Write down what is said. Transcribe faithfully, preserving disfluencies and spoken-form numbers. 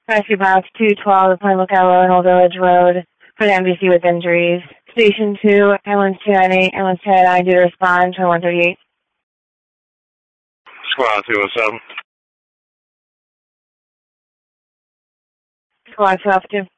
Rescue Box two twelve, Point Lookout Road, Old Village Road, for the M B C with injuries. Station two, ambulance two ninety-eight, ambulance two ninety-nine, due to respond, twenty-one thirty-eight. Squad two oh seven. Squad two oh two.